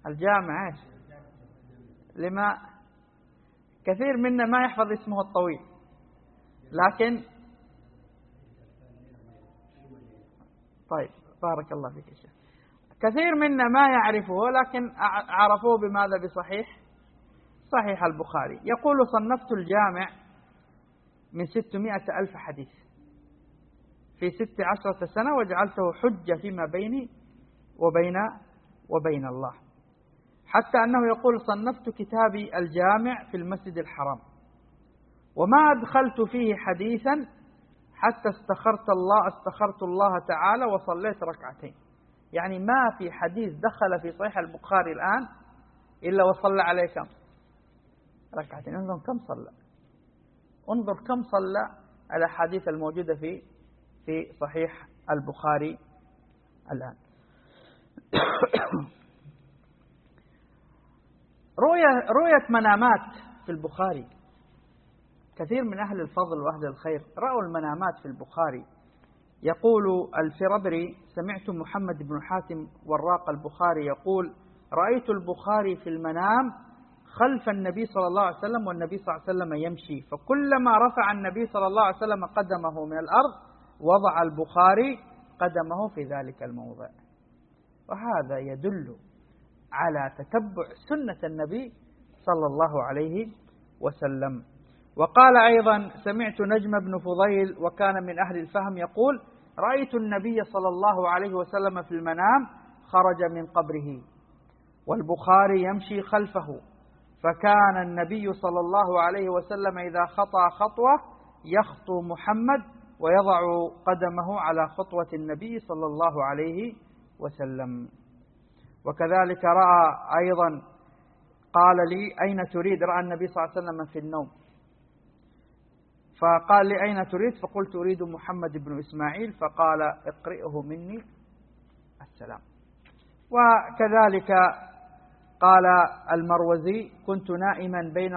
الجامع إيش؟ لما كثير منا ما يحفظ اسمه الطويل، لكن طيب بارك الله فيك يا شيخ. كثير منا ما يعرفه، لكن عرفوه بماذا؟ بصحيح صحيح البخاري. يقول صنفت الجامع من 600,000 حديث في 16 سنة، وجعلته حجة فيما بيني وبين الله. حتى أنه يقول صنفت كتابي الجامع في المسجد الحرام، وما أدخلت فيه حديثا حتى استخرت الله تعالى وصليت ركعتين. يعني ما في حديث دخل في صحيح البخاري الآن إلا وصلى عليه كم؟ ركعتين. انظر كم صلى، انظر كم صلى على الحديث الموجودة في صحيح البخاري الآن. رؤية منامات في البخاري. كثير من أهل الفضل وأهل الخير رأوا المنامات في البخاري. يقول الفربري: سمعت محمد بن حاتم وراق البخاري يقول: رأيت البخاري في المنام خلف النبي صلى الله عليه وسلم، والنبي صلى الله عليه وسلم يمشي، فكلما رفع النبي صلى الله عليه وسلم قدمه من الأرض وضع البخاري قدمه في ذلك الموضع. وهذا يدل على تتبع سنة النبي صلى الله عليه وسلم. وقال أيضا: سمعت نجم بن فضيل وكان من أهل الفهم يقول: رأيت النبي صلى الله عليه وسلم في المنام خرج من قبره والبخاري يمشي خلفه، فكان النبي صلى الله عليه وسلم إذا خطى خطوة يخطو محمد ويضع قدمه على خطوة النبي صلى الله عليه وسلم. وكذلك رأى أيضا، قال لي: أين تريد؟ رأى النبي صلى الله عليه وسلم في النوم، فقال لي: أين تريد؟ فقلت: أريد محمد بن إسماعيل، فقال: اقرئه مني السلام. وكذلك قال المروزي: كنت نائما بين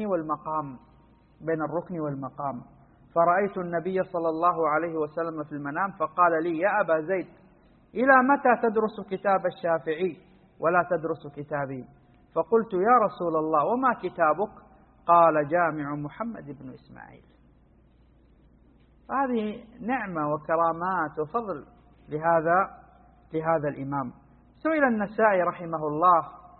الركن والمقام فرأيت النبي صلى الله عليه وسلم في المنام، فقال لي: يا أبا زيد، إلى متى تدرس كتاب الشافعي ولا تدرس كتابي؟ فقلت: يا رسول الله، وما كتابك؟ قال: جامع محمد بن إسماعيل. هذه نعمة وكرامات وفضل لهذا الإمام. سئل النسائي رحمه الله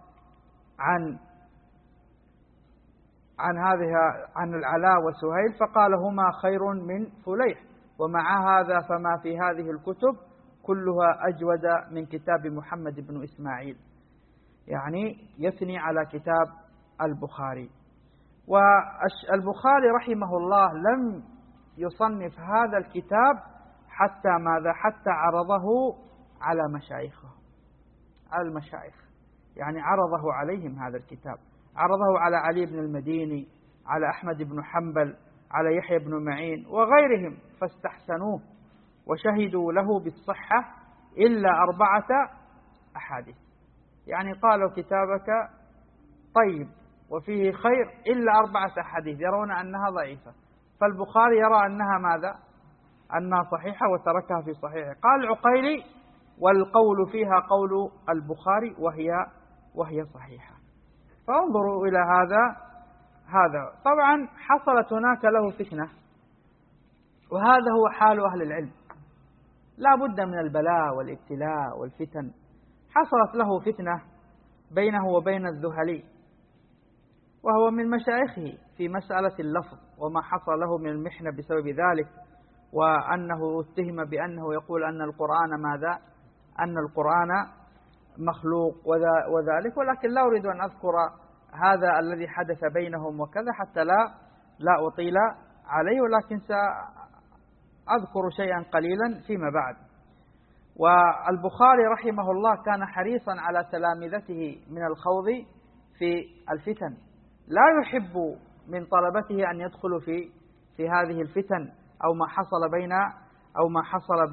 عن العلاء وسهيل، فقال: هما خير من فليح، ومع هذا فما في هذه الكتب كلها أجود من كتاب محمد بن إسماعيل. يعني يثني على كتاب البخاري. والبخاري رحمه الله لم يصنف هذا الكتاب حتى ماذا؟ حتى عرضه على المشايخ، يعني عرضه عليهم هذا الكتاب، عرضه على علي بن المديني، على أحمد بن حنبل، على يحيى بن معين وغيرهم، فاستحسنوه وشهدوا له بالصحة إلا 4 أحاديث. يعني قالوا: كتابك طيب وفيه خير إلا 4 أحاديث يرون أنها ضعيفة. فالبخاري يرى أنها ماذا؟ أنها صحيحة وتركها في صحيحه. قال العقيلي: والقول فيها قول البخاري وهي صحيحة. فانظروا إلى هذا. طبعا حصلت هناك له فتنة، وهذا هو حال أهل العلم. لا بد من البلاء والابتلاء والفتن. حصلت له فتنة بينه وبين الذهلي، وهو من مشايخه، في مسألة اللفظ وما حصل له من المحنة بسبب ذلك، وأنه اتهم بأنه يقول أن القرآن ماذا؟ أن القرآن مخلوق وذلك. ولكن لا أريد أن أذكر هذا الذي حدث بينهم وكذا حتى لا أطيل عليه، ولكن سأذكر شيئا قليلا فيما بعد. والبخاري رحمه الله كان حريصا على تلامذته من الخوض في الفتن، لا يحب من طلبته أن يدخلوا في هذه الفتن أو ما حصل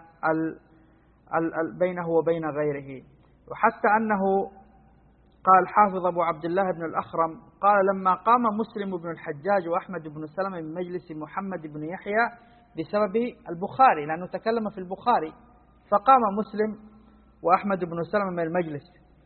بينه وبين غيره. وحتى أنه قال حافظ أبو عبد الله بن الأخرم قال: لما قام مسلم بن الحجاج وأحمد بن سلمة من مجلس محمد بن يحيى بسبب البخاري، لأنه تكلم في البخاري، فقام مسلم وأحمد بن سلمة من المجلس،